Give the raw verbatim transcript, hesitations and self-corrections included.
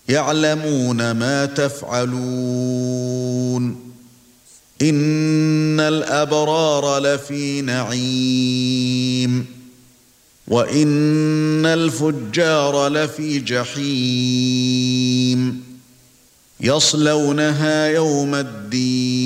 يعلمون ما تفعلون إن الأبرار لفي نعيم وإن الفجار لفي جحيم يصلونها يوم الدين